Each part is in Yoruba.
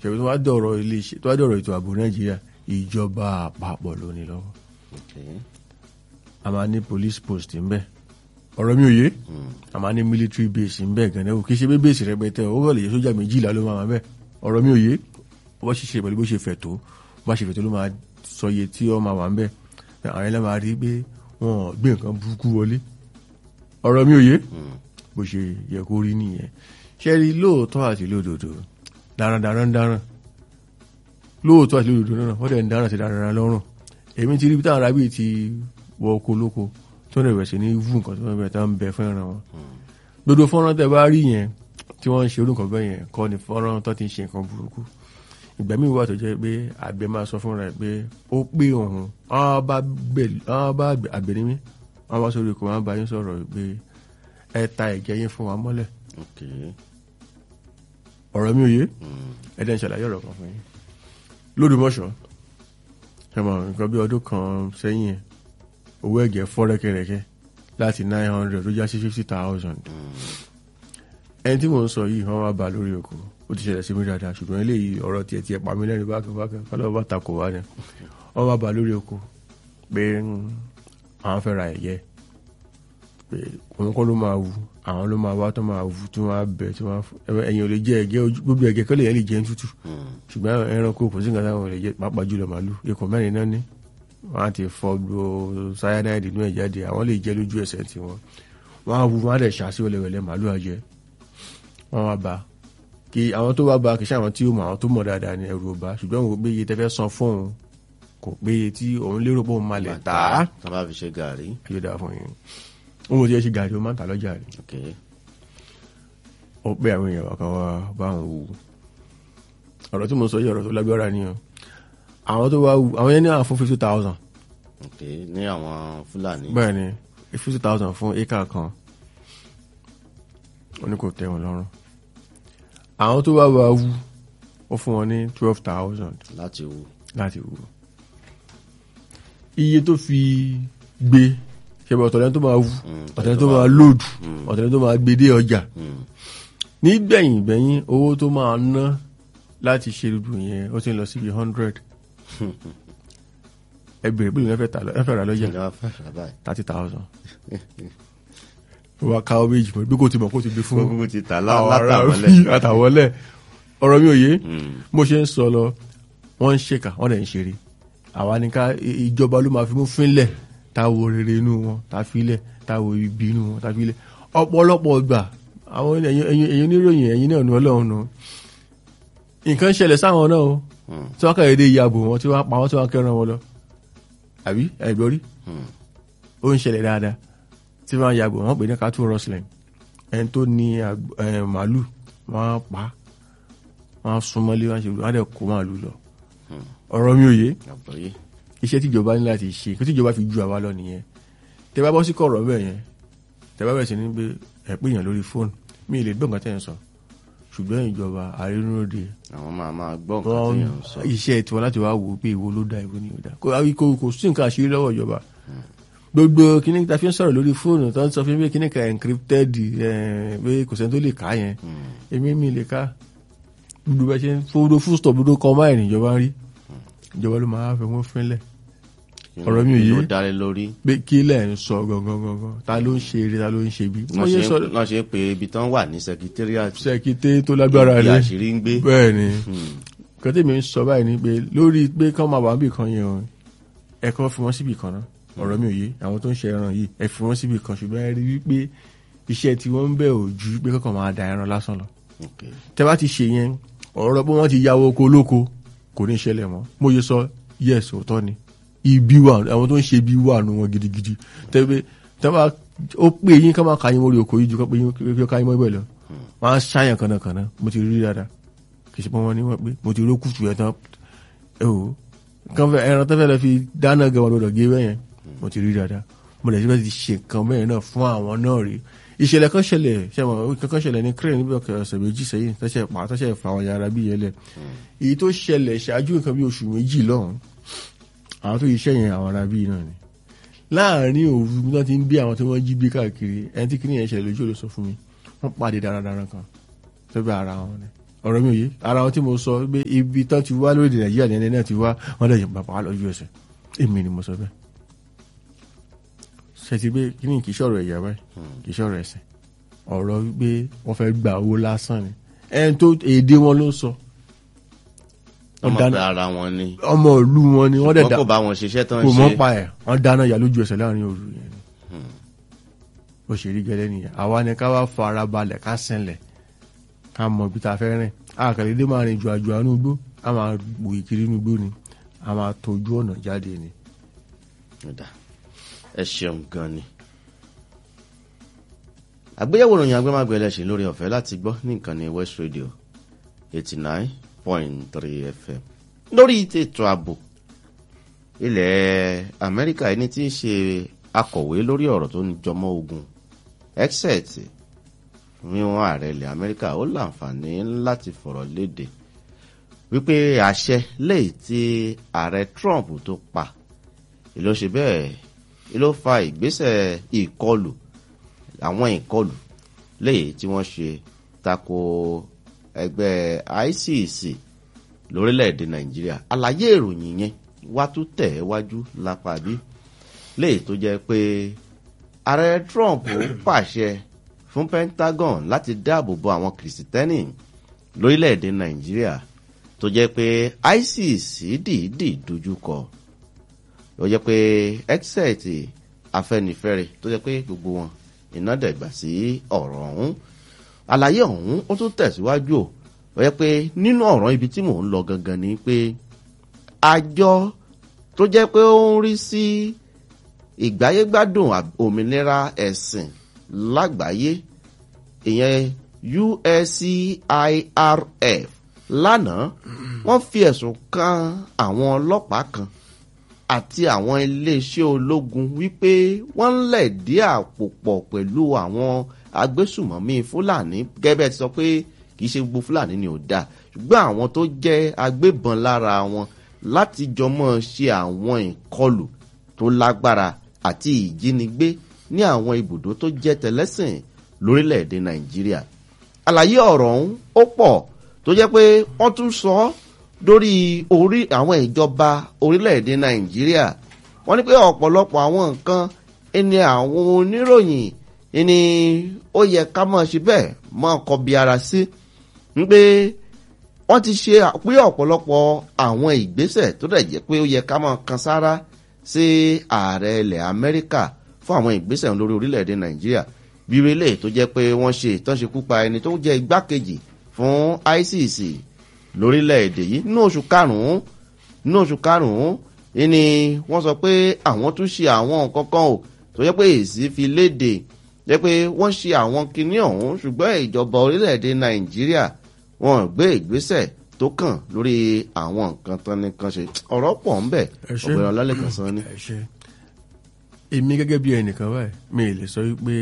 ṣẹ̀bi tó wá dọ̀rọ̀ iléeṣẹ́ tó wá dọ̀rọ̀ ètò ààbò Nàìjíríà ìjọba àpapọ̀ ló ní lọ́wọ́. A máa ní police post ń bẹ ọ̀rọ̀ mi ò yé a máa ní military base ń bẹ gan-an kì í ṣe pé base rẹpẹtẹ ó wọlé yẹ sójà 12 ló máa bẹ ọ̀rọ̀ mi ò yé bó ṣe ṣe pẹ̀lú bó ṣe fẹ̀ tó bá ṣe fẹ̀ tó ló máa sọ iye tí ó máa wà ń bẹ àwọn ẹlẹ́ máa rí pé wọ́n gbé nǹkan burúkú wọlé ọ̀rọ̀ mi ò yé bó ṣe yẹ kó rí nìyẹn ṣe rí lóòótọ́ àti lódodo darandaran dáràn lóòótọ́ àti lódodo náà wọ́n dẹ̀ ń dáràn sí darandaran lọ́rùn èmi ti rí bí táwọn arábì ti wọ oko lóko tó ń rẹ̀ sí ní vú nǹkan tó ń bẹ̀ tá ń bẹ fún ẹran wọn dodo fọ́nrán tẹ bá rí yẹn tí wọ́n ń ṣe orúkọ bẹ́ẹ̀ yẹn kọ́ ni fọ́nrán tó ti ń ṣe nǹkan burúkú ìgbà míì wà tó jẹ́ pé àgbẹ̀ máa sọ fúnra ẹ̀ pé ó pé òun àwọn bá àgbẹ̀ ní mí wọ́n bá sórí ikọ̀ wọn bá yín sọ̀rọ̀ pé ẹ ta ẹ̀jẹ̀ yín fún wa mọ́lẹ̀ ọ̀rọ̀ mi ò yé ẹ̀dẹ̀ ń ṣàlàyé ọ̀rọ̀ kan fún yín lódùmọ̀ṣọ́ ẹ̀mọ̀ nǹkan bí ọdún kan sẹ́yìn owó ẹ̀jẹ̀ fọ́ rẹ́kẹrẹ́kẹ́ láti 900 tó já sí 50,000 ẹni tí mò ń sọ yìí wọ́n wá bá lórí oko ó ti ṣẹlẹ̀ sí mi dáadáa ṣùgbọ́n eléyìí ọ̀rọ̀ tiẹ̀ pa mí lẹ́nu bákan kálọ̀ bá takò wá ni wọ́n wá bá lórí oko pé àwọn fẹ́ ra ẹ̀jẹ̀ pé òun kọ́ ló máa wù àwọn ló máa wá tó máa wù tí wọ́n á bẹ̀ tí wọ́n ẹ̀yìn ò lè jẹ ẹ̀jẹ̀ gbogbo ẹ̀jẹ̀ kọ́lé yẹn lè jẹ́ tútù ṣùgbọ́n ẹranko kò sí nǹkan táwọn lè jẹ pàápàá jùlọ màálù ikọ̀ mẹ́rin náà ní wọ́n á ti fọ́ gbogbo cyanide inú ẹ̀ jáde àwọn lè jẹ́ lójú ẹsẹ̀ tí wọ́n á wù wọ́n á dẹ̀ ṣàṣì wẹ̀lẹ̀wẹ̀lẹ̀ màálù àjẹ wọ́n wá bá kí àwọn tó wá bá kì í ṣe àwọn tí ó mọ àwọn tó mọ̀ dáadáa ní ẹrù ọba ṣùgbọ́n òun gbé iye tẹ́fẹ́ san fún òun kò pé iye tí òun lérò pé òun máa lè tà á tó bá fi ṣe gàrí ayé dáa fún yín òun ti ṣe gàrí ó máa ń tà lọ́jà rí ó pé àwọn èèyàn kan wá bá òun wù ọ̀rọ̀ tí mo sọ yìí ọ̀rọ̀ tó lágbára ni àwọn tó wá wù àwọn yẹn ní àwọn fún 50,000 ní àwọn Fúlàní bẹ́ẹ̀ ni 50,000 fún éka kan ó ní kò tẹ́ wọn lọ́rùn àwọn tó wá wá wú ó fún wọn ní 12,000 láti wú iye tó fi gbé ṣẹbẹ̀ ọ̀tọ̀lẹ́ tó máa wú ọ̀tọ̀lẹ́ tó máa lòdù ọ̀tọ̀lẹ́ tó máa gbé dé ọjà nígbẹ̀yìn owó tó máa ná láti ṣe dúdú yẹn ó ti ń lọ síbi 100 ẹgbẹ̀rẹ̀ bí lóun fẹ́ rà lọ́jà 30,000 wà ká ọ méjì bí kò ti mọ̀ kó ti gbé fún látàwọlẹ̀ ọ̀rọ̀ mi ò yé mo ṣe ń sọ lọ wọ́n ń ṣèkà wọ́n dẹ̀ ń ṣeré àwa ní ká ìjọba ló máa fi mú fínlẹ̀ táwo rere inú wọn táfilẹ̀ táwo ibi inú wọn táfilẹ̀ ọ̀pọ̀lọpọ̀ gbà àwọn ẹ̀yin oníròyìn ẹ̀yin náà ní ọlọ́run nù nǹkan ṣẹlẹ̀ sáwọn náà tí wọ́n kàwé dé ìyàbò wọn tí wọ́n pa wọ́n tí wọ́n kẹ́ran wọn lọ àbí ẹ̀gbọ́rí ó ń ṣẹlẹ̀ dáadáa tí wọ́n yàgò wọ́n pè ní cattle rustling ẹni tó ní màálù wọ́n pa wọ́n súnmọ́lé wọ́n ṣe wọ́n dẹ̀ kó màálù lọ ọ̀rọ̀ mi ò yé iṣẹ́ tíjọba ní láti ṣe kí tíjọba fi ju àwa lọ nìyẹn tẹ́ bá bọ́ sí kọ̀rọ̀ bẹ́ẹ̀ yẹn tẹ́ bá bẹ̀rẹ̀ sí ní pé ẹ̀ pé èèyàn lórí fóònù mi ì lè gbọ́ nǹkan tẹ́ ń sọ ṣùgbọ́n ìjọba àrínúròde àwọn máa gbọ́ nǹkan tí yẹn ń sọ iṣẹ́ tiwọn láti wá wò pé ìwo ló dá ìwo ni ò dá kò sí nǹkan àṣírí lọ́wọ́ ìjọba gbogbo kíní ta fi ń sọ̀rọ̀ lórí fóònù tó ń sọ fún mi kíní ka encrypted pé kò sẹ́ni tó lè ká yẹn èmi mi lè ká gbogbo bá ṣe ń fowó fústọ̀ gbogbo kan máa rìn ìjọba ń rí ìjọba ló máa fẹ́ wọ́n fínlẹ̀ ọ̀rọ̀ mi ò yé pé kí lẹ̀ ń sọ gangan ta ló ń ṣe eré ta ló ń ṣe bí. wọ́n ṣe pé ibi tán wà ní sẹkítẹ́ tó lágbára rẹ̀ àṣírí ń gbé bẹ́ẹ̀ ni kọ́tẹ́ mi ń sọ báyìí ni pé lórí pé kán máa wà níbì kan yẹn o ẹ̀kọ́ fi wọ́n síbì kan náà ọ̀rọ̀ mi ò yé àwọn tó ń ṣe ẹran yìí ẹ fi wọ́n síbì kan ṣùgbọ́n ẹ rí wípé iṣẹ́ tí wọ́n ń bẹ̀ ò ju pé kọ́kàn máa da ẹran lásán lọ. tẹ́ bá ti ṣe yẹn ọ̀rọ̀ pé wọ́n ti yáwó oko olóko kò ní ṣẹlẹ̀ mọ́ mo yẹ sọ yes òótọ́ ni ibi wà àwọn tó ń ṣe ibi wà nù wọn gidigidi tẹ́ bá ó pé yín ká máa ka yín mórí oko yìí ju ká pé yín ká yín mọ́ ibẹ̀ lọ wọ́n á ṣàyàn kànnàkànnà mo ti rí dáadáa kì í ṣe pé wọ́n ní wọ́n pé mo ti rí kùtù ẹ̀ tán ẹran tó fẹ́ lọ fi dáná gan wọn lọ́dọ̀ gé bẹ́yẹn mo ti rí dáadáa mo lè ṣe ṣe nǹkan bẹ́ẹ̀ náà fún àwọn náà rí ìṣẹ̀lẹ̀ kan ṣẹlẹ̀ kankan ṣẹlẹ̀ ní crane níbi ọ̀sẹ̀ méjì sẹ́yìn tọ́ṣẹ̀ fà àwọn yàrá bí yẹlẹ̀ èyí tó ṣẹlẹ̀ ṣáájú nǹkan bí oṣù méjì lọ́hùn àwọn tó iṣẹ́ yẹn àwọn ará bí náà ni láàárín òru náà ti ń bí àwọn tí wọ́n jí bí káàkiri ẹni tí kìnìyàn ṣẹlẹ̀ lójú ló sọ fún mi wọ́n pàdé darandaran kan tó bẹ ara wọn ni ọ̀rọ̀ mi ò yé ara wọn tí mo sọ pé ibi tán ti wá lórílẹ̀ Nàìjíríà ní ẹni náà ti wá wọ́n lè yìnbọn pa lọ́jọ́ ẹsẹ̀ èmi ni mo sọ bẹ́ẹ̀ ṣètì pé kí ni kì í ṣọ̀rọ̀ ẹ̀yà báyìí kì í ṣọ̀rọ̀ ẹ̀sìn ọ̀rọ̀ wípé wọ́n fẹ́ gba owó lásán ni ẹni tó èdè wọn ló sọ ọmọ pé ara wọn ni ọmọ ìlú wọn ni wọ́n dẹ̀ kò bá wọn ṣiṣẹ́ tán ṣe kò mọ́ pa ẹ̀ wọ́n dáná yà lójú ẹsẹ̀ láàrin òru yẹn ni ó ṣe rí gẹ́lẹ́ nìyẹn àwa ni ká wá fara balẹ̀ ká sẹ́nlẹ̀ ká mọ ibi tá a fẹ́ rìn àkàlédé máa rìn ju àjò àánú gbó a máa gbòye kiri inú gbó ni a máa tọ́jú ọ̀nà jáde ni. ẹ ṣeun gan ni àgbéyẹ̀wò ìròyìn agbẹ́mágbẹ́ ẹlẹ́sìn lórí ọ̀fẹ́ láti gbọ́ ní ìkànnì West Radio 89.3 FM lórí ètò ààbò ilẹ̀ Amẹ́ríkà ẹni tí í ṣe akọ̀wé lórí ọ̀rọ̀ tó ń jọmọ́ ogun exet fún ààrẹ ilẹ̀ Amẹ́ríkà ó láǹfààní láti fọ̀rọ̀ léde wípé àṣẹ léyìí tí ààrẹ Trump tó pa ìlú ṣe bẹ́ẹ̀ ìlú fa ìgbésẹ̀ ìkọlù àwọn ìkọlù léyìí tí wọ́n ṣe tako ẹgbẹ́ ICC lórílẹ̀‐èdè Nàìjíríà àlàyé ìròyìn yẹn wá tún tẹ̀ wájú lápá bí léyìí tó jẹ́ pé ààrẹ Trump pàṣẹ fún Pentagon láti dáàbò bo àwọn kìrìsìtẹ́nì lórílẹ̀‐èdè Nàìjíríà tó jẹ́ pé ICC dìídì dojúkọ ó jẹ́ pé exet Afẹ́nifẹ́re tó jẹ́ pé gbogbo wọn iná dẹ̀gbà sí ọ̀rọ̀ ọ̀hún àlàyé ọ̀hún ó tún tẹ̀síwájú ó yẹ pé nínú ọ̀rọ̀ ibi tí mò ń lọ gangan ni pé àjọ tó jẹ́ pé ó ń rí sí ìgbáyégbádùn òmìnira ẹ̀sìn lágbàáyé ìyẹn USCIRF lánàá wọ́n fi ẹ̀sùn kan àwọn ọlọ́pàá kan àti àwọn iléeṣẹ́ ológun wípé wọ́n ń lẹ̀dí àpò pọ̀ pẹ̀lú àwọn agbésùmọ̀mí Fúlàní gẹ́gẹ́ ti sọ pé kìí ṣe gbogbo Fúlàní ni ò dáa ṣùgbọ́n àwọn tó jẹ́ agbébọn lára wọn láti jọmọ́ ṣe àwọn ìkọlù tó lágbára àti ìjínigbé ní àwọn ibùdó tó jẹ́ tẹlẹ́sìn lórílẹ̀‐èdè Nàìjíríà àlàyé ọ̀rọ̀ ọ̀hún ó pọ̀ tó jẹ́ pé wọ́n tún sọ lórí orí àwọn ìjọba orílẹ̀‐èdè Nàìjíríà wọ́n ní pé ọ̀pọ̀lọpọ̀ àwọn nǹkan ẹni àwọn oníròyìn ẹni ó yẹ ká máa ṣe bẹ́ẹ̀ máa kọbi ara sí wípé wọ́n ti ṣe pé ọ̀pọ̀lọpọ̀ àwọn ìgbésẹ̀ tó dẹ̀ jẹ́ pé ó yẹ ká máa kan sára sí ààrẹ ilẹ̀ Amẹ́ríkà fún àwọn ìgbésẹ̀ lórí orílẹ̀‐èdè Nàìjíríà bí relé tó jẹ́ pé wọ́n ṣe ìtọ́ṣekúpa ẹni tó jẹ́ igbákejì fún ICC lórílẹ̀‐èdè yìí nínú oṣù karùn-ún ni wọ́n sọ pé àwọn tún ṣe àwọn nǹkan kan ò tó jẹ́ pé èsì fi léde jẹ́ pé wọ́n ṣe àwọn kinní ọ̀hún ṣùgbọ́n ìjọba orílẹ̀‐èdè Nàìjíríà wọ́n gbé ìgbésẹ̀ tó kàn lórí àwọn nǹkan tán nìkan ṣe ọ̀rọ̀ pọ̀ ń bẹ ọ̀gbẹ̀rún ọlálẹ́kan sọ ni. èmi gẹ́gẹ́ bí ẹnìkan báyìí mi ì lè sọ wípé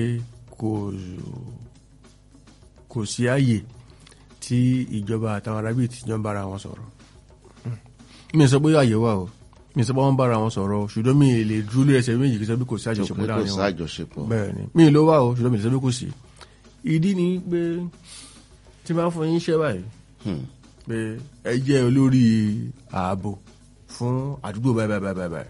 kò sí ààyè tí ìjọba àtàwọn arábì tí jọ ń bára wọn sọ̀rọ̀ mi ì sọ pé ààyè wà o mi ì sọ pé wọ́n ń bára wọn sọ̀rọ̀ ṣùgbọ́n mi ì lè dúró lórí ẹsẹ̀ méjì kí sọ pé kò sí àjọṣepọ̀ láàrin wọn bẹ́ẹ̀ ni mi ì ló wà o ṣùgbọ́n mi ì sọ pé kò sí ìdí ni pé tí bá fún yín ṣẹ́ báyìí pé ẹ jẹ́ olórí ààbò fún àdúgbò báyìí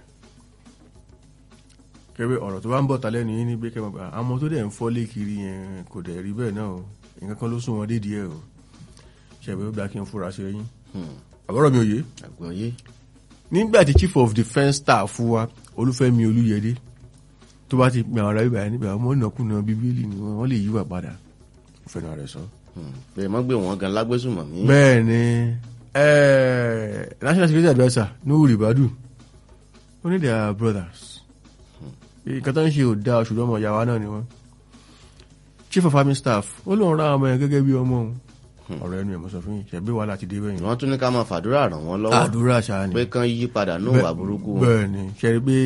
kẹ́bẹ́ ọ̀rọ̀ tó bá ń bọ̀ tálẹ́ ní ní pé kẹ́mọ̀ gbà àwọn tó dẹ̀ ń fọ́lé kiri yẹn kò dẹ̀ rí bẹ́ẹ̀ náà o nǹkan kan ló sún wọn dédìí ẹ̀ o ṣẹ̀bẹ̀ ó gbà kí n fura sí ẹyin àbọ̀rọ̀ mi ò yé nígbà tí chief of defence staff wa Olúfẹ́mi Olúyẹdé tó bá ti pè àwọn ará ibà níbẹ̀ ọmọ ìnàkúnà Bíbélì ni wọ́n lè yíwà padà fẹ́nu rẹ̀ sọ. bẹ́ẹ̀ mọ́ gbé wọn gan lágbésùmọ̀ mí. bẹ́ẹ̀ ni national security adviser Nuhu Ribadu ó ní their brothers nǹkan tó ń ṣe ò dáa ṣùgbọ́n ọmọ ìyàwó náà ni wọ́n chief of army staff ó lóun ra ọmọ yẹn gẹ́gẹ́ bí ọmọ òun ọ̀rọ̀ ẹnu ẹ̀ mọ̀ sọ fún yìí ṣẹ̀bí wà láti dé bẹ́yìn. wọ́n tún ní ká máa fàdúrà ràn wọ́n lọ́wọ́ àdúrà ṣáà ni pé kán yí padà ní ìwà burúkú wọn. bẹ́ẹ̀ ni ṣe rí pé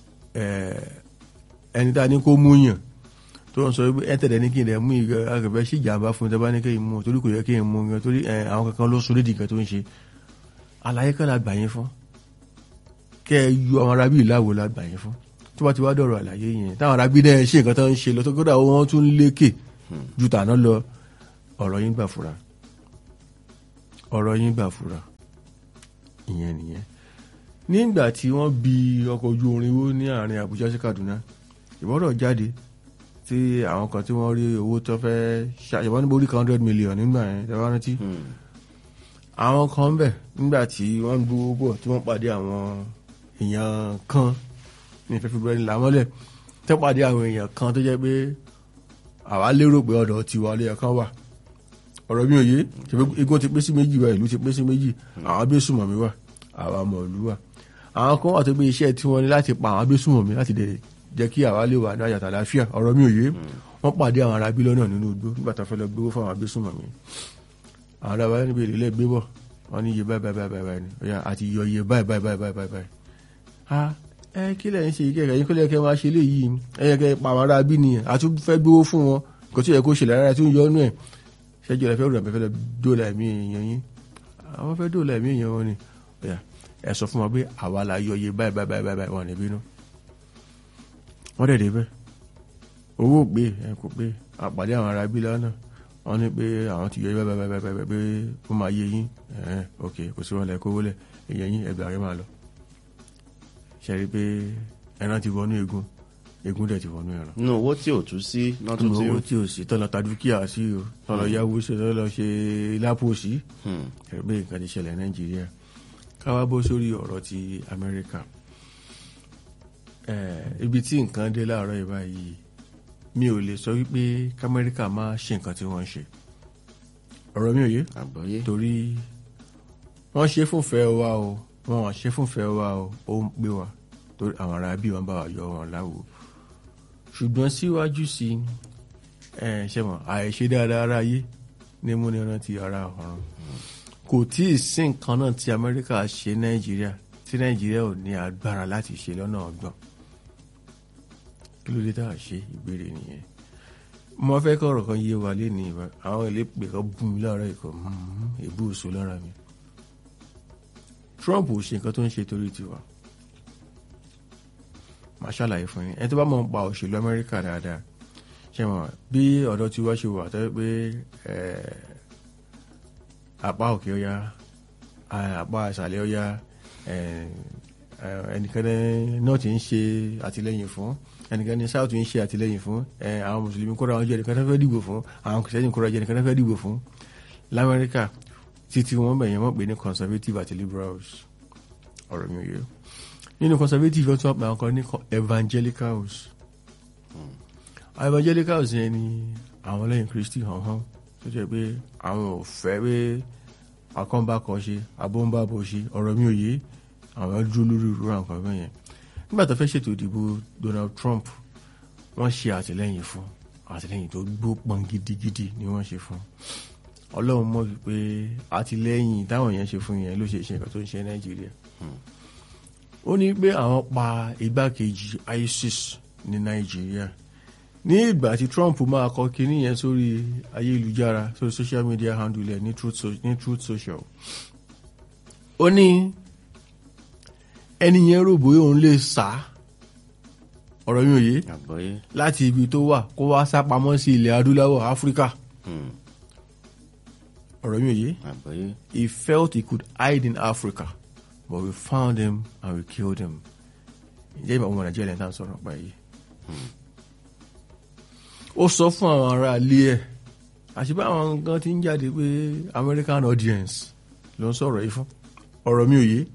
ẹni tá a ní kó mú yàn tó ń sọ pé ẹ tẹ̀lé ní kí n lè mú ìgbà àgbẹ̀ sí ìjàmbá fún tẹ́ bá ní kéyìn mú torí kò yẹ kéyìn mú gan torí àwọn kankan ló sọ lédi nǹkan tó ń ṣe àlàyé kan la gbà yín fún kẹ́ ẹ yọ àwọn arábí ìlàwọ̀ la gbà yín fún tó bá ti wá dọ̀rọ̀ àlàyé yẹn táwọn arábí náà ṣe nǹkan tó ń ṣe lọ tó kódà wọn tún lékè ju tàná lọ ọ̀rọ̀ yín gbà fúra ọ̀rọ̀ yín gbà fura ìyẹn nìyẹn. Nígbà tí wọ́n bi ọkọ̀ ojú orin wó ní àárín Àbújá sí Kaduna, ìbọ̀rọ̀ jáde tí àwọn kan tí wọ́n rí owó tó fẹ́ ṣàṣẹ̀wọ́n níbo orí 100 million nígbà yẹn tẹ́wọ́n rántí. Àwọn kan bẹ̀ nígbà tí wọ́n gbówó bọ̀ tí wọ́n pàdé àwọn èèyàn kan ní ìfẹ́ fúnbẹ́rẹ́ ńlá mọ́lẹ̀ tẹ́ pàdé àwọn èèyàn kan tó jẹ́ pé àwa lérò pé ọ̀dọ̀ tiwa lé ẹ̀kan wà. Ọ̀rọ̀ mi ò yé, igun ti pé sí méjì wa, ìlú ti pé sí méjì, àwọn agbésùmọ̀mí wà, àwa mọ̀ọ́lú wà. Àwọn kan wà tó gbé iṣẹ́ tí wọ́n ní láti pa àwọn agbésùmọ̀mí láti jẹ́ kí àwa lè wà ní àyàtà àlàáfíà. Ọ̀rọ̀ mi ò yé, wọ́n pàdé àwọn arábí lọ́nà nínú igbó nígbà tó fẹ́ lọ gbówó fún àwọn agbésùmọ̀mí. Àwọn arábá níbi ìrìlẹ̀ gbé bọ̀, wọ́n ní iye báyìí ni àti yọ iye báyìí. Kí lẹ́yìn ṣe ìkẹ́kẹ́ yín kó lẹ́kẹ́ máa ṣe léyìí ẹ̀yẹ́kẹ́ pa àwọn arábí nìyẹn àti fẹ́ gbówó fún wọn kò tí yẹ kó ṣẹlẹ̀ rárá tí ó ń yọ ọ́nú ẹ̀ ṣẹ́jú rẹ̀ fẹ́ rò fẹ́ lọ dóòlà ẹ̀mí èèyàn yín àwọn fẹ́ dóòlà ẹ̀mí èèyàn wọn ni ẹ sọ fún wọn pé àwa la yọ iye báyìí wọn ní bínú wọ́n dẹ̀ dé bẹ́ẹ̀ owó gbé ẹ kò pé àpàdé àwọn arábí lánàá wọ́n ní pé àwọn ti yọ iye báyìí pé ó máa yé yín ok kò sí wọn lẹ kówó lẹ èèyàn yín ẹgbàá máa lọ ṣe rí pé ẹran ti wọnú egun dẹ̀ ti wọnú ẹran. nínú owó tí ò tú sí lọ́tún tí ó. owó tí ò sí tọ́lọ ta dúkìá sí o tọ́lọ yáwó ṣe tọ́lọ ṣe lápò sí. ẹ̀rọ pé nǹkan ti ṣẹlẹ̀ Nàìjíríà káwá bó sórí ọ̀rọ̀ ti Amẹ́ríkà. Ibi tí nǹkan dé láàárọ̀ yìí báyìí mi ò lè sọ wípé k'Amẹ́ríkà máa ṣe nǹkan tí wọ́n ń ṣe. ọ̀rọ̀ mi ò yé. àgbọ́yé. torí wọ́n ṣe fúnfẹ́ wa o wọ́n ṣe fúnfẹ́ wa o ó ń pé wa torí àwọn ará bí wọ́n bá wà yọ wọn láwo ṣùgbọ́n síwájú sí ṣẹ́mọ̀ àìṣe dáadáa ara ayé ní múni rántí ara ọ̀run kò tí ì sí nǹkan náà tí Amẹ́ríkà ṣe Nàìjíríà tí Nàìjíríà ò ní agbára láti ṣe lọ́nà ọgbọ́n kí ló dé tá a ṣe ìbéèrè nìyẹn mo fẹ́ kọ́ ọ̀rọ̀ kan yé wa lé ní ìwà àwọn ìlépè kan bú mi láàárọ̀ ìkọ̀ èbú òṣò lára mi Trump ò ṣe nǹkan tó ń ṣe torí tiwa màá ṣàlàyé fún yín ẹni tó bá mọ̀ ń pa òṣèlú Amẹ́ríkà dáadáa ṣe mọ̀ bí ọ̀dọ̀ tiwa ṣe wà tẹ́ pé apá òkè ọya apá ìsàlẹ̀ ọya ẹnìkan náà ti ń ṣe àtìlẹ́yìn fún ẹnìkan ní south ń ṣe àtìlẹ́yìn fún àwọn mùsùlùmí kóra wọn jẹ́ ẹnìkan tó fẹ́ dìbò fún àwọn kìrìsìtẹ́nì kóra jẹ́ ẹnìkan tó fẹ́ dìbò fún l'Amẹ́ríkà títí wọn bẹ̀yẹn wọ́n pè ní conservative àti liberals ọ̀rọ̀ mi ò yẹ nínú conservative wọ́n tún wọ́n pè àwọn kan ní evangelicals evangelicals yẹn ni àwọn lẹ́yìn Kristi hàn tó jẹ́ pé àwọn ò fẹ́ pé akọ́nbákọ̀ ṣe abóńbábọ̀ ṣe ọ̀rọ̀ mi ò yé àwọn dúró lórí ìrora nǹkan bẹ́ẹ̀ yẹn nígbà tó fẹ́ ṣètò ìdìbò Donald Trump wọ́n ṣe àtìlẹ́yìn fún àtìlẹ́yìn tó gbópọn gidigidi ni wọ́n ṣe fún Ọlọ́run mọ̀ wípé àtìlẹ́yìn táwọn yẹn ṣe fún yẹn ló ṣe nǹkan tó ń ṣe Nàìjíríà ó ní pé àwọn pa igbákejì ISIS ní Nàìjíríà ní ìgbà tí Trump máa kọ kíní yẹn sórí ayélujára sórí social media handle ẹ̀ ní Truth Social ó ní ẹni yẹn rò bóyá òun lè sá ọ̀rọ̀ mi ò yé láti ibi tó wà kó wá sá pamọ́ sí ilẹ̀ adúláwọ̀ Áfíríkà ọ̀rọ̀ mi ò yé he felt he could hide in Africa but we found him and we killed him ǹjẹ́ ìbá ọmọ Nàìjíríà lẹ́yìn tá à ń sọ̀rọ̀ pa yìí ó sọ fún àwọn ará ilé ẹ̀ àṣìbá àwọn nǹkan tí ń jáde pé American audience ló ń sọ̀rọ̀ yìí fún ọ̀rọ̀ mi ò yé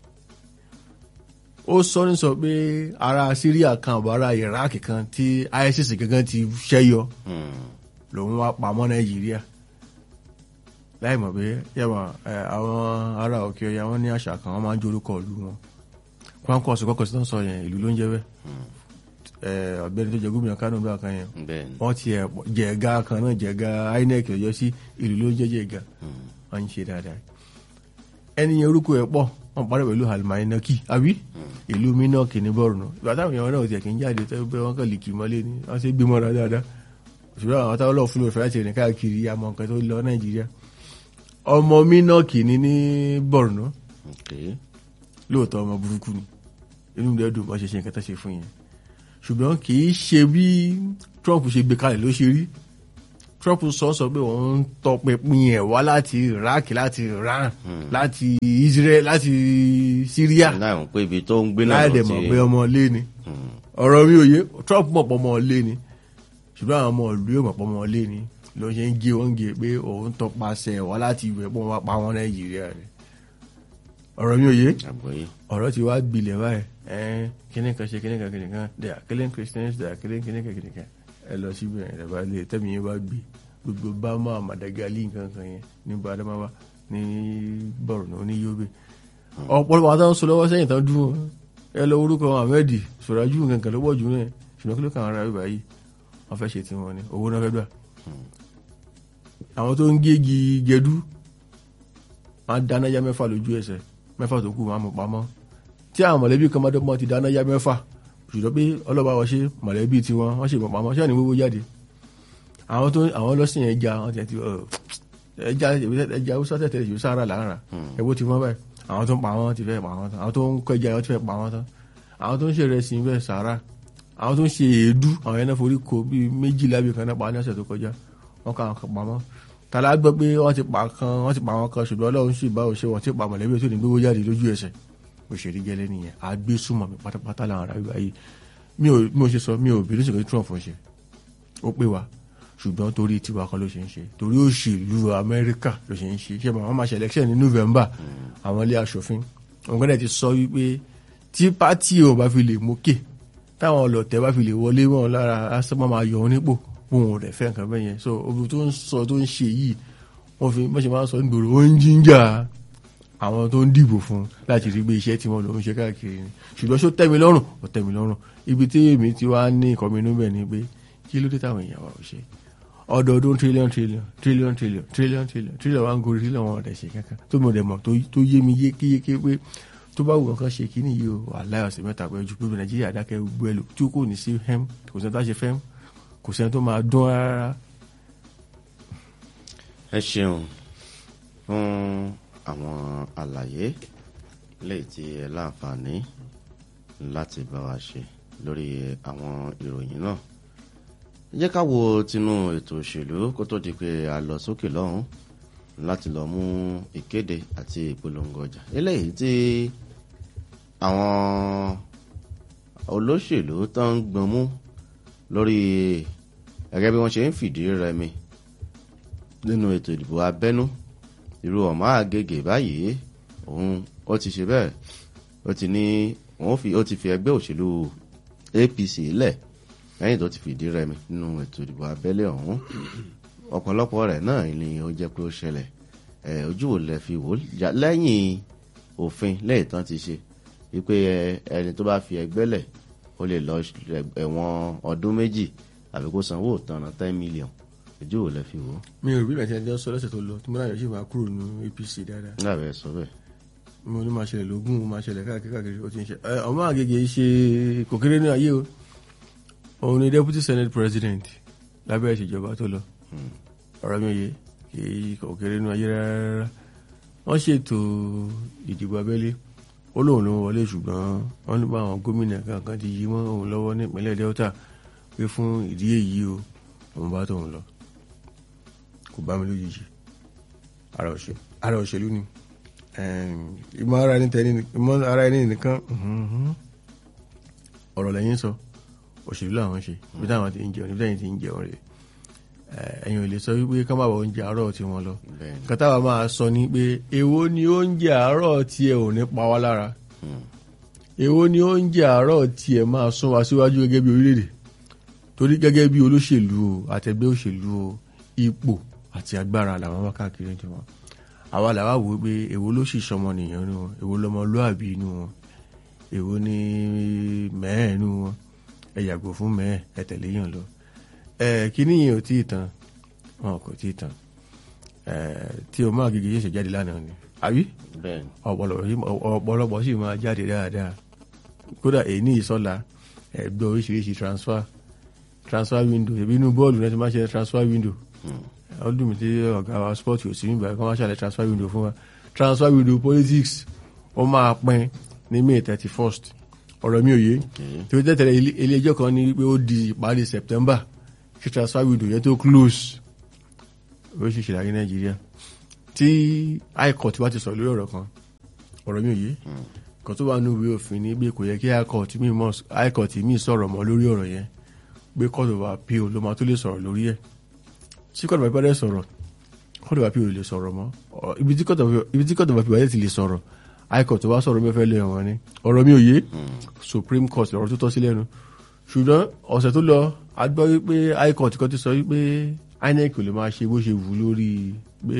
ó sọ ní sọ pé ará Syria kan àbọ̀ ará Iraq kan tí ISIS gangan ti ṣẹ́yọ lòun wá pamọ́ Nàìjíríà láì mọ̀ pé yẹ́wọ̀n àwọn ará òkè ọya wọn ní àṣà kan wọ́n máa ń jorúkọ ìlú wọn kwankọ́sì kọ́kọ́sì tó ń sọ yẹn ìlú ló ń jẹ́ bẹ́ẹ̀ ọ̀gbẹ́ni tó jẹ gómìnà Kánò bá kan yẹn wọ́n ti jẹ̀ga kan náà jẹ̀ga INEC ọ̀yọ́ sí ìlú ló ń jẹ́ jẹ̀ga wọ́n ń ṣe dáadáa ẹni yẹn orúkọ ẹ̀ pọ̀ wọ́n parí pẹ̀lú Almainaki àbí ìlú Minok ní Borno ìgbà táwọn èèyàn náà ti ẹ̀kí ń jáde tó pé wọ́n kàn lè kì mọ́lé ni wọ́n ṣe gbé mọ́ra dáadáa ṣùgbọ́n àwọn táwọn lọ́ọ̀ fún mi fẹ́ láti rìn káàkiri àmọ́ nǹkan tó lọ Nàìjíríà ọmọ Minok ní Borno lóòótọ́ ọmọ burúkú ni inú rẹ̀ dùn bọ́ ṣe nǹkan tó ṣe fún yẹn ṣùgbọ́n kì í ṣe bí Trump ṣe gbé kalẹ̀ ló ṣe rí Trump sọ pé òun ń tọpinpin ẹ̀ wá láti Iraq, láti Iran, láti Israel, láti Syria láì mọ̀ pé ibi tó ń gbé náà láì ló dẹ̀ ti mọ̀ pé ọmọ ilé ni. Ọ̀rọ̀ mi ò yé, Trump mọ̀ pọ̀ ọmọ ilé ni ṣùgbọ́n àwọn ọmọ ìlú yóò mọ̀ pọ̀ ọmọ ilé ni ló ṣe ń gé oúnjẹ pé òun tọpasẹ̀ wá láti ìwẹ̀ pọ̀ wá pa wọn Nàìjíríà rẹ̀. Ọ̀rọ̀ mi ò yé, àgbọ́yé. ọ̀rọ̀ ti wá gbilẹ̀ báyìí kíní kan ṣe kíní kan they are killing Christians, they are killing kíní kan ẹ lọ síbẹ̀ ẹ̀ bá lè tẹ́mi yẹn bá gbé gbogbo Bama, Madagali nǹkan kan yẹn ní Adamawa ní Borno ní Yobe ọ̀pọ̀lọpọ̀ àtàwọn sọ lọ́wọ́ sẹ́yìn tán dúró ẹ lọ orúkọ Ahmed Sọ̀rájú nǹkan ló pọ̀ jù náà ṣùgbọ́n kí ló kàn ara bíbá yìí wọ́n fẹ́ ṣe tiwọn ni owó náà fẹ́ gbà. Àwọn tó ń gégi gẹdú máa dáná yá 6 lójú ẹsẹ̀ 6 tó kù máa mú pamọ́ tí àwọn mọ̀lẹ́bí kan máa dọ́gbọ́n ti dáná yá 6 ṣùgbọ́n pé ọlọ́ba wọ́n ṣe mọ̀lẹ́bí tiwọn wọ́n ṣe mọ̀ pamọ́ ṣáà ní gbogbo jáde. Àwọn lọ́sìn ẹja wọn ti ẹja Hausa tẹ̀tẹ̀ yóò sára lára ẹ̀wọ́ ti wọ́n báyìí àwọn tó ń pa wọn ti fẹ́ pa wọn tán àwọn tó ń kọ́ ẹja wọn ti fẹ́ pa wọn tán àwọn tó ń ṣe rẹ̀ sí bẹ́ẹ̀ sára àwọn tó ń ṣe èédú àwọn yẹn náà forí ko bíi 2 lábẹ́ kan náà pa ní ọ̀sẹ̀ tó kọjá wọn kà wọn pamọ́ tàlá gbọ́ pé wọ́n ti pa wọn kan ṣùgbọ́n Ọlọ́run sì bá òṣè wọn ti pa mọ̀lẹ́bí tó ní gbogbo jáde lójú ẹsẹ̀ òṣèré gẹ́lẹ́ nìyẹn àgbésùmọ̀ mi pátápátá làwọn ará bíbá yìí mi ò ṣe sọ mi ò bínú sí pé Trump ń ṣe ó pé wa ṣùgbọ́n torí tiwa kan ló ṣe ń ṣe torí òṣèlú Amẹ́ríkà ló ṣe ń ṣe ṣé wọ́n máa ṣe election ní November àwọn ilé aṣòfin ọ̀gbẹ́dẹ̀ ti sọ wípé tí pátì ò bá fi lè mókè táwọn ọlọ́tẹ̀ bá fi lè wọlé wọn lára asọ́mọ́ máa yọ wọn nípò wọn ò rẹ̀ fẹ́ nǹkan bẹ́ẹ̀ yẹn so obi tó ń sọ tó ń ṣe yìí wọ́n fi mọ́ṣẹ́ máa ń sọ nígboro ó ń jíjà àwọn tó ń dìbò fún láti rí gbé iṣẹ́ tí wọ́n lò ń ṣe káàkiri ni ṣùgbọ́n ṣó tẹ́ mi lọ́rùn ó tẹ́ mi lọ́rùn ibi tí èmi ti wá ní ìkọ́minú bẹ̀ ni pé kí ló dé táwọn èèyàn wa ò ṣe ọdọọdún trillion wá ń gorí trillion wọn ọ̀dẹ̀ ṣe kankan tó mọ̀ dẹ̀ mọ̀ tó yé mi yékéyéké pé tó bá wù kankan ṣe kí nìyí o wàláhì ọ̀sẹ̀ mẹ́ta pẹ́ ju pé Nàìjíríà dákẹ́ gbogbo ẹ̀ lò tí kò ní sí fẹ́m kò sẹ́ni tó ṣe fẹ́m kò sẹ́ni tó máa dún rárá. Ẹ ṣeun fún àwọn àlàyé léyìí tí ẹ láǹfààní láti bá wa ṣe lórí àwọn ìròyìn náà. Jẹ́ ká wo tinú ètò òṣèlú kó tó di pé a lọ sókè lọ́hùn láti lọ mú ìkéde àti ìpolongo ọjà eléyìí tí àwọn olóṣèlú tó ń gbọmú lórí gẹ́gẹ́ bí wọ́n ṣe ń fìdí rẹmi nínú ètò ìdìbò abẹ́nú irú Ọ̀má Àgègè báyìí òun ó ti ṣe bẹ́ẹ̀ ó ti fi ẹgbẹ́ òṣèlú APC lẹ̀ lẹ́yìn tó ti fìdí rẹmi nínú ètò ìdìbò abẹ́lé ọ̀hún ọ̀pọ̀lọpọ̀ rẹ̀ náà ni ó jẹ́ pé ó ṣẹlẹ̀ ojú ò lè fi wò lẹ́yìn òfin lẹ́yìn tán ti ṣe wípé ẹni tó bá fi ẹgbẹ́ lẹ̀ ó lè lọ ẹ̀wọ̀n ọdún 2 àbí kó sanwó ìtanràn 10 million ojú ò lè fi wò. mi ò rí ìgbà tí ẹjọ́ sọ lọ́sẹ̀ tó lọ tí mo náà yọ̀ sí máa kúrò ní APC dáadáa. lábẹ́ sọ bẹ́ẹ̀. mo ní máa ṣẹlẹ̀ lógún máa ṣẹlẹ̀ káàkiri ó ti ń ṣe Ọ̀má Àgègè ṣe kò kéré ní ayé o òun ni deputy senate president lábẹ́ ìṣèjọba tó lọ ọ̀rọ̀ mi yé kì í kò kéré ní ayé rárá wọ́n ṣètò ìdìbò abẹ́lé ó lóun ló wọlé ṣùgbọ́n wọ́n ní bá àwọn gómìnà kankan ti yí mọ́ òun lọ́wọ́ ní ìpínlẹ̀ Delta pé fún ìdí èyí o òun bá tóun lọ kò bá mi lójijì ara òṣèlú ni ìmọ̀ ara ẹni nìkan ọ̀rọ̀ lẹ́yìn sọ òṣèlú làwọn ṣe bí táwọn ti ń jẹun níbi táwọn ti ń jẹun rẹ̀ ẹ̀yin ò lè sọ wípé ká má bọ̀ oúnjẹ àárọ̀ tí wọ́n lọ kátàwá máa sọ ní pé èwo ni oúnjẹ àárọ̀ tí ẹ ò ní pa wá lára èwo ni oúnjẹ àárọ̀ tí ẹ máa sún wa síwájú gẹ́gẹ́ bí orílẹ̀-èdè torí gẹ́gẹ́ bí olóṣèlú o àtẹgbẹ́ òṣèlú o ipò àti agbára làwọn wá káàkiri tí wọn àwa làwa wò pé èwo ló sì sọmọ nìyẹn nínú wọn èwo lọmọlúàbí inú wọn èwo ni mẹ́ẹ̀ inú wọn ẹ yàgò fún mẹ́ẹ̀ ẹ tẹ̀lé yàn lọ kíní yẹn ò tí ì tán wọn kò tí ì tán tí Ọ̀má Àgègè yóò ṣe jáde lánàá ni àbí ọ̀pọ̀lọpọ̀ sì máa jáde dáadáa kódà èyí ní ìsọ́la ẹgbẹ́ oríṣiríṣi transfer window ẹbí inú bọ́ọ̀lù náà ti máa ṣe transfer window ọdún mi tí ọ̀gá wa sport yóò sí nígbà kan máa ṣàlẹ̀ transfer window fún wa transfer window politics ó máa pín ní May 31st ọ̀rọ̀ mi ò yé tí ó tẹ̀tẹ̀lẹ̀ ilé ẹjọ́ kan ní pé ó di ìparí September kí transfer window yẹn tó close oríṣiríṣi láyé Nàìjíríà tí high court bá ti sọ lórí ọ̀rọ̀ kan ọ̀rọ̀ mi ò yé kan tó wà ní ìwé òfin ní pé kò yẹ kí high court mi sọ̀rọ̀ mọ́ lórí ọ̀rọ̀ yẹn pé court of appeal ló máa tó lè sọ̀rọ̀ lórí ẹ̀ tí court of appeal sọ̀rọ̀ court of appeal lè sọ̀rọ̀ mọ́ ibi tí court of appeal ti lè sọ̀rọ̀ high court tó bá sọ̀rọ̀ mẹ́fẹ́ lé wọn ni ọ̀rọ̀ mi ò yé supreme court lọ́rọ̀ tó tọ́ sí lẹ́nu ṣùgbọ́n ọ̀sẹ̀ tó lọ a gbọ́ wípé high court kan ti sọ wípé INEC lè máa ṣe bó ṣe wù lórí pé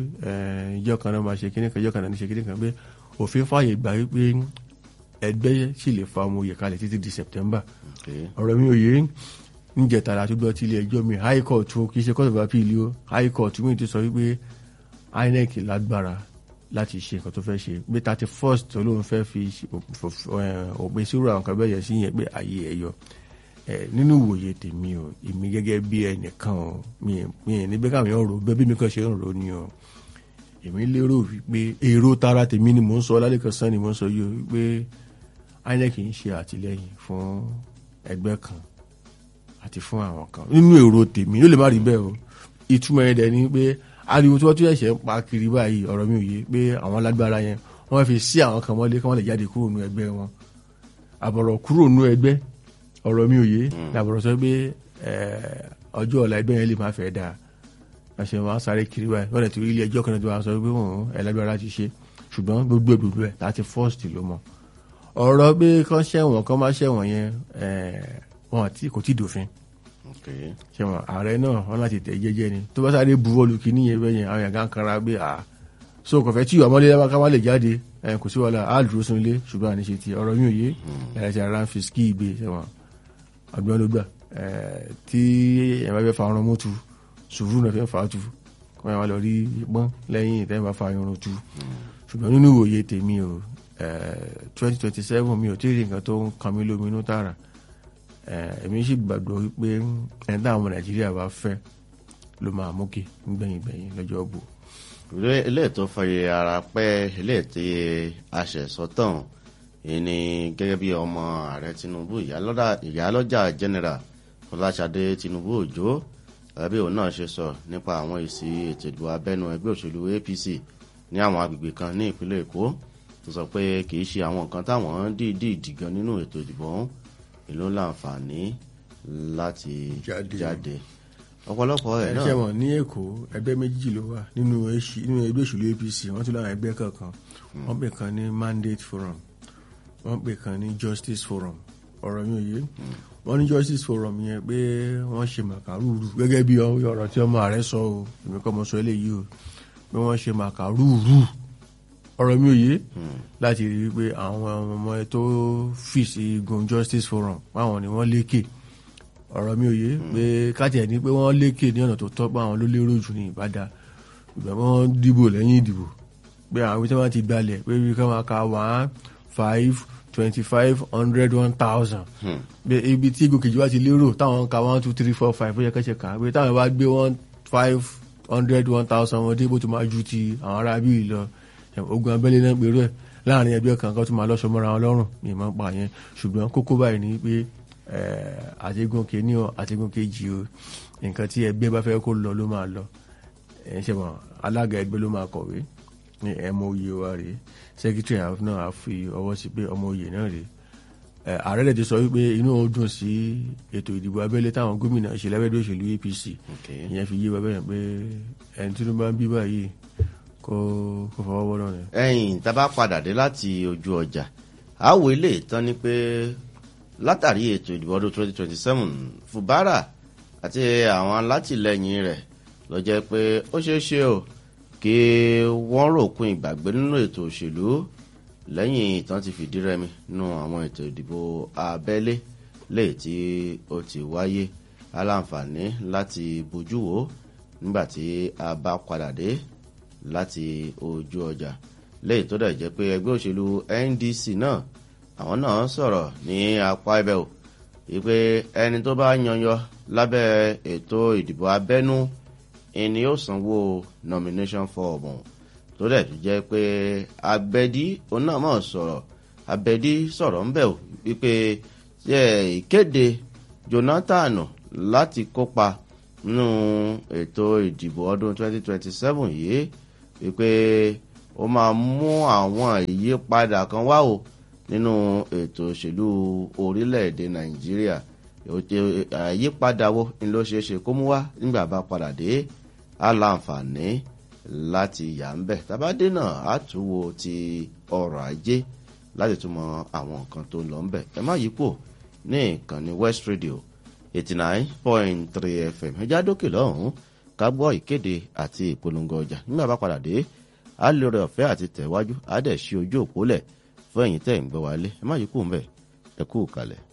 ìjọ kan náà máa ṣe kíní kan ìjọ kan náà ní ṣe kíní kan pé òfin fààyè gbà wípé ẹgbẹ́ sì lè fa ọmọ òye kalẹ̀ títí di September ọ̀rọ̀ mi ò yé níjẹta láti gbọ́ tí ilé ẹjọ́ mi high court o kì í ṣe court of appeal o high court mi ti sọ wípé INEC lágbára láti ṣe nǹkan tó fẹ́ ṣe pé 31st olóhùn fẹ́ fi òpin sírò àwọn kan bẹ́yẹ sí yẹn pé ayé ẹ̀yọ nínú ìwòye tèmi o èmi gẹ́gẹ́ bí ẹnìkan o mi níbẹ̀ káwọn èèyàn rò bẹ́ẹ̀ bí mi kàn ṣe ń rò ni o èmi lérò wípé èrò tara tèmi ni mò ń sọ lálẹ́ kan sán ni mò ń sọ yìí o wípé INEC ń ṣe àtìlẹ́yìn fún ẹgbẹ́ kan àti fún àwọn kan nínú èrò tèmi ó lè má rí bẹ́ẹ̀ o ìtumọ̀ ẹ̀ dẹ̀ ni pé ariwo tí wọ́n tún ẹ̀ṣẹ̀ ń pa kiri báyìí ọ̀rọ̀ mi ò yé pé àwọn lágbára yẹn wọ́n fi sí àwọn kan mọ́lé kí wọ́n lè jáde kúrò nínú ẹgbẹ́ wọn àbọ̀rọ̀ kúrò nínú ẹgbẹ́ ọ̀rọ̀ mi ò yé làbọ̀rọ̀ sọ pé ọjọ́ ọ̀la ẹgbẹ́ yẹn lè má fẹ́ dáa àṣẹ wọn sáré kiri báyìí wọ́n lè ti rí ilé ẹjọ́ kan tó wá sọ pé wọ́n ẹ̀ lágbára ti ṣe ṣùgbọ́n gbogbo ìdúdú ẹ̀ láti first ló mọ̀ ọ̀rọ̀ pé kán ṣẹ̀wọ̀n kán má ṣẹ̀wọ̀n yẹn wọn kò tí dòfin ṣẹ̀wọ̀n ààrẹ náà wọn láti tẹ̀ jẹ́jẹ́ ni tó bá sáré buwọ́lù kí níyẹn bẹ́ẹ̀ yẹn àwọn yàgá kanra gbé so kò fẹ́ tí ìwà mọ́lẹ́ ká má lè jáde kò sí wàhálà á dúró sínú ilé ṣùgbọ́n àníṣe ti ọ̀rọ̀ mi ò yé ẹ̀rẹ́ ara ń fi ski ìgbé ṣẹ̀wọ̀n àgbọn ló gbà tí ẹ̀ bá fẹ́ fa ọrùn mọ́tu sùúrù náà fẹ́ fà á tu kọ́ ẹ̀ wá lọ rí pọ́n lẹ́yìn ìtẹ́ bá fa irun tu ṣùgbọ́n nínú ìwòye tèmi o 2027 mi ò tí ì rí nǹkan tó ń kan mí lóminú tààrà èmi sì gbàgbọ́ wípé ẹni táwọn ọmọ Nàìjíríà bá fẹ́ ló máa mókè nígbẹ̀yìn lọ́jọ́ bò. ilé tó fàyè ara pẹ́ ilé tí aṣẹ̀sọ́tàn ìní gẹ́gẹ́ bí ọmọ ààrẹ Tinubu ìyálọ́jà general Fọláṣadé Tinubu Òjó bí òun náà ṣe sọ nípa àwọn èsì ètò ìdìbò abẹ́nú ẹgbẹ́ òṣèlú APC ní àwọn agbègbè kan ní ìpínlẹ̀ Èkó tó sọ pé kì í ṣe àwọn nǹkan táwọn dìídì gan nínú ètò ìdìbò ọ̀hún ìlú láǹfààní láti jáde ọ̀pọ̀lọpọ̀ ẹ̀ náà. ẹ̀ṣẹ̀ wọn ní Èkó ẹgbẹ́ méjì ló wà nínú ẹgbẹ́ òṣèlú APC wọ́n tún láwọn ẹgbẹ́ kankan wọ́n pè kan ní Mandate Forum wọ́n pè kan ní Justice Forum ọ̀rọ̀ mi ò yé wọ́n ní Justice Forum yẹn pé wọ́n ṣe màkàrúurú gẹ́gẹ́ bí ọ̀rọ̀ tí ọmọ ààrẹ sọ o èmi kọ́ mọ sọ eléyìí o pé wọ́n ṣe màkàrúurú ọ̀rọ̀ mi ò yé láti rí i pé àwọn ọmọ ẹ tó fì sí igun Justice Forum báwọn ni wọ́n lékè ọ̀rọ̀ mi ò yé pé káàtì ẹ̀ ní pé wọ́n lékè ní ọ̀nà tó tọ́ pé àwọn ló lérò jù ní Ìbàdà ìgbà wọ́n dìbò lẹ́yìn ìdìbò pé àwọn ibi tí wọ́n ti gbalẹ̀ pé bí ká máa ka 1 5 25 100 1000 pé ibi tí gòkèjì wá ti lérò táwọn ka 1 2 3 4 5 ó yẹ kẹ́sẹ̀ kà pé táwọn bá gbé 1 500 1000 wọn dé bó tó máa ju ti àwọn ará bíi lọ ogun abẹ́lé náà gbèrú ẹ̀ láàrin ẹgbẹ́ kan tó máa lọ́sọ mọ́ra wọn lọ́rùn ní ìmọ̀ pa yẹn ṣùgbọ́n kókó báyìí ni pé àtẹ̀gùn kìíní o àtẹ̀gùn kejì o nǹkan tí ẹgbẹ́ bá fẹ́ kó lọ ló máa lọ ṣe mọ̀ alága ẹgbẹ́ ló máa kọ̀wé ní MOU wa rèé secretary náà á fi ọwọ́ sí pé ọmọ oyè náà rèé ààrẹ rẹ̀ ti sọ wípé inú ó dùn sí ètò ìdìbò abẹ́lé táwọn gómìnà ṣe lábẹ́dọ̀ òṣèlú APC ìyẹn fi yé wa bẹ́ẹ̀ pé ẹni tí ló bá ń bí báyìí kó fọwọ́ bọ́ náà ni. ẹ̀yìn tá a bá padà dé láti ojú ọjà àwọ̀ ilé ìtàn ni pé látàrí ètò ìdìbò ọdún 2027 Fubara àti àwọn alátìlẹyìn rẹ̀ ló jẹ́ pé ó ṣeé ṣe o kí wọ́n ròkun ìgbàgbé nínú ètò òṣèlú lẹ́yìn ìtàn ti fìdí rẹmi nínú àwọn ètò ìdìbò abẹ́lé léè tí ó ti wáyé aláǹfààní láti bójú wò nígbàtí a bá padà dé láti ojú ọjà léè tó dẹ̀ jẹ́ pé ẹgbẹ́ òṣèlú NDC náà àwọn náà sọ̀rọ̀ ní apá ibẹ̀ o wípé ẹni tó bá yanyọ lábẹ́ ètò ìdìbò abẹ́nú ẹni yóò sanwó nomination form tó dẹ̀ tó jẹ́ pé Abẹ́dí òun náà mọ̀ sọ̀rọ̀ Abẹ́dí sọ̀rọ̀ ń bẹ̀ o wípé ìkéde Jonathan láti kópa nínú ètò ìdìbò ọdún 2027 yìí wípé ó máa mú àwọn ìyípadà kan wá o nínú ètò òṣèlú orílẹ̀-èdè Nàìjíríà. Àyípadà wo ni ló ṣeé ṣe kó mú wá nígbà bá padà dé aláǹfààní láti yà ń bẹ̀. Tàbádé náà á tún wo ti ọrọ̀ ajé láti tún mọ àwọn nǹkan tó ń lọ ń bẹ̀. Ẹ má yípo ní ìkànnì West Radio 89.3 FM. Ẹjá dókè lọ́hùn-ún ká gbọ́ ìkéde àti ìpolongo ọjà. Nígbà bá padà dé á lè rẹ ọ̀fẹ́ àti tẹ̀wájú á dẹ̀ ṣí ojú òpó lẹ̀ fún ẹ̀yin tẹ̀ ń gbọ́ wálé. Ẹ má yípo ń bẹ̀. Ẹ kú kalẹ̀.